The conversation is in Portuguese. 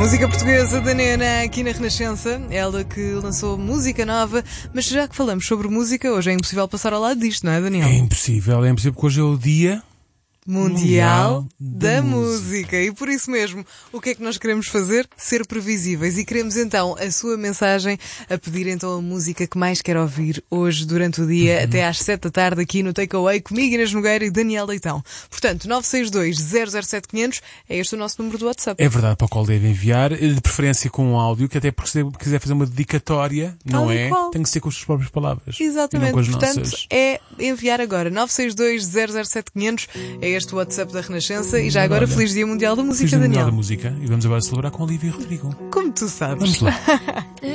Música portuguesa da Nena aqui na Renascença, ela que lançou música nova, mas já que falamos sobre música, hoje é impossível passar ao lado disto, não é, Daniel? É impossível porque hoje é o Dia Mundial da Música. E por isso mesmo, o que é que nós queremos fazer? Ser previsíveis. E queremos então a sua mensagem a pedir então a música que mais quer ouvir hoje durante o dia, até às 7 da tarde aqui no Takeaway, comigo, Inês Nogueira e Daniel Leitão. Portanto, 962-007-500 é este o nosso número do WhatsApp. É verdade, para o qual deve enviar, de preferência com um áudio, que até porque se quiser fazer uma dedicatória, Tal não e é? qual. Tem que ser com as suas próprias palavras. Exatamente, E não com as portanto nossas. é enviar agora 962-007-500, é este o WhatsApp da Renascença. E já agora, Olha, Feliz Dia Mundial da Música, Feliz Dia Mundial Daniel. da Música. E vamos agora celebrar com Olivia Rodrigo. Como tu sabes. Vamos lá.